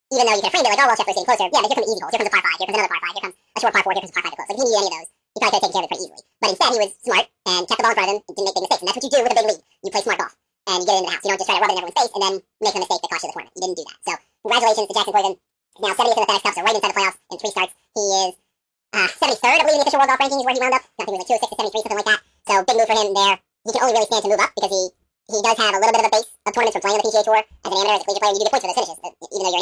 even though you could have framed it like, oh, well, Scheffler's getting closer. Yeah, but here come the easy holes. Here comes a par 5. Here comes another par 5. Here comes a short par 4. Here comes a par 5 to close. Like, if he needed any of those, he probably could have taken care of it pretty easily. But instead, he was smart and kept the ball in front of him and didn't make big mistakes. And that's what you do with a big lead. You play smart golf. And you get it into the house. You don't just try to rub it in everyone's face and then make a mistake that costs you the tournament. You didn't do that. So, congratulations to Jackson Cloyven. Now 70th in the FedEx Cup, so right inside the playoffs in 3 starts. He is 73rd, I believe, in the official world golf rankings is where he wound up. I think it was like 206 to 73, something like that. So, big move for him there. He can only really stand to move up because he does have a little bit of a base of tournaments from playing on the PGA Tour as an amateur, as a collegiate player. You do get points for those finishes, even though you're